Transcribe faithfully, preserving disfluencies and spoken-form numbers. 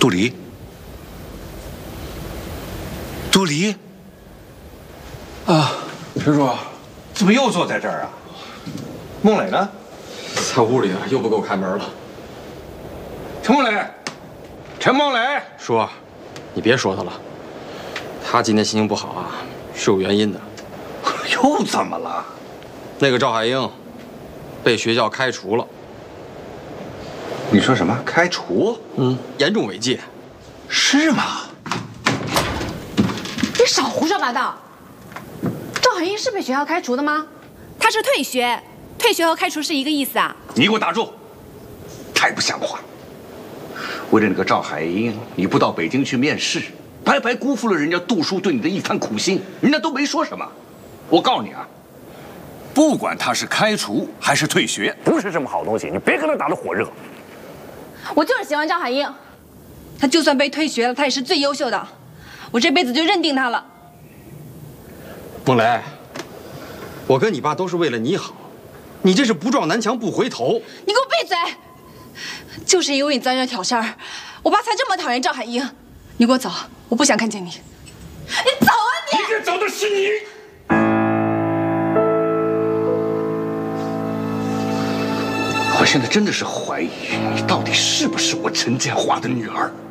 杜离，杜离， 啊，陈叔， 怎么又坐在这儿啊？孟磊呢？ 在屋里啊，又不给我开门了。 陈孟磊，陈孟磊， 叔，你别说他了，他今天心情不好啊，是有原因的。 又怎么了？ 那个赵海英被学校开除了。 你说什么？开除？ 嗯，严重违纪。 是吗？ 你少胡说八道！赵海英是被学校开除的吗？ 她是退学，退学和开除是一个意思啊！ 你给我打住！太不像话！为了那个赵海英，你不到北京去面试，白白辜负了人家杜叔对你的一番苦心，人家都没说什么。我告诉你啊，不管他是开除还是退学，不是什么好东西，你别跟他打得火热。 我就是喜欢赵海英， 她就算被退学了，她也是最优秀的，我这辈子就认定她了。 孟雷，我跟你爸都是为了你好，你这是不撞南墙不回头。 你给我闭嘴！就是因为你在这挑事儿，我爸才这么讨厌赵海英。你给我走，我不想看见你。你走啊你！ 你该走的是你。我现在真的是怀疑你到底是不是我陈建华的女儿。